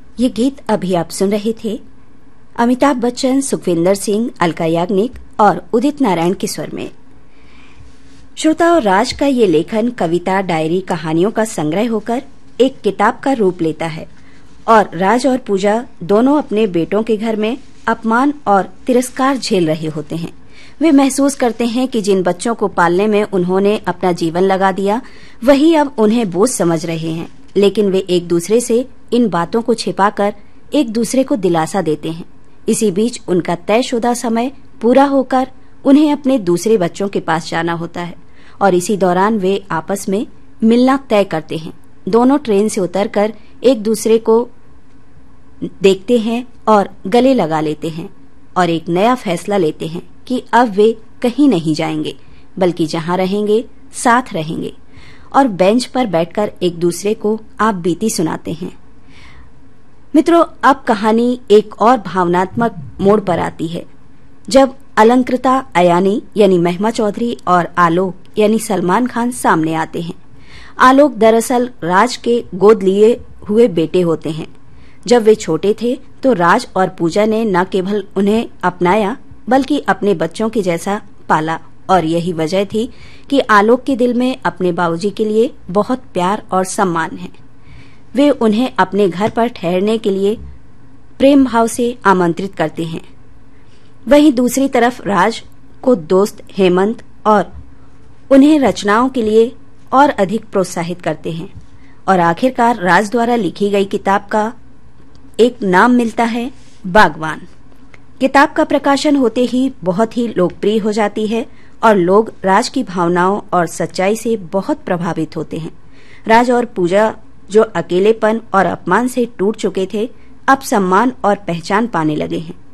ये गीत अभी आप सुन रहे थे अमिताभ बच्चन, सुखविंदर सिंह, अलका याग्निक और उदित नारायण के स्वर में। श्रोताओं, राज का ये लेखन कविता, डायरी, कहानियों का संग्रह होकर एक किताब का रूप लेता है और राज और पूजा दोनों अपने बेटों के घर में अपमान और तिरस्कार झेल रहे होते हैं। वे महसूस करते हैं कि जिन बच्चों को पालने में उन्होंने अपना जीवन लगा दिया, वही अब उन्हें बोझ समझ रहे हैं। लेकिन वे एक दूसरे से इन बातों को छिपाकर एक दूसरे को दिलासा देते हैं। इसी बीच उनका तयशुदा समय पूरा होकर उन्हें अपने दूसरे बच्चों के पास जाना होता है और इसी दौरान वे आपस में मिलना तय करते हैं। दोनों ट्रेन से उतरकर एक दूसरे को देखते हैं और गले लगा लेते हैं और एक नया फैसला लेते हैं कि अब वे कहीं नहीं जाएंगे, बल्कि जहां रहेंगे साथ रहेंगे और बेंच पर बैठकर एक दूसरे को आप बीती सुनाते हैं। मित्रों, अब कहानी एक और भावनात्मक मोड़ पर आती है जब अलंकृता अयानी यानी महिमा चौधरी और आलोक यानी सलमान खान सामने आते हैं। आलोक दरअसल राज के गोद लिए हुए बेटे होते हैं। जब वे छोटे थे तो राज और पूजा ने न केवल उन्हें अपनाया बल्कि अपने बच्चों के जैसा पाला और यही वजह थी कि आलोक के दिल में अपने बाबूजी के लिए बहुत प्यार और सम्मान है। वे उन्हें अपने घर पर ठहरने के लिए प्रेम भाव से आमंत्रित करते हैं। वहीं दूसरी तरफ राज को दोस्त हेमंत और उन्हें रचनाओं के लिए और अधिक प्रोत्साहित करते हैं और आखिरकार राज द्वारा लिखी गई किताब का एक नाम मिलता है, बागवान। किताब का प्रकाशन होते ही बहुत ही लोकप्रिय हो जाती है और लोग राज की भावनाओं और सच्चाई से बहुत प्रभावित होते हैं। राज और पूजा जो अकेलेपन और अपमान से टूट चुके थे, अब सम्मान और पहचान पाने लगे हैं।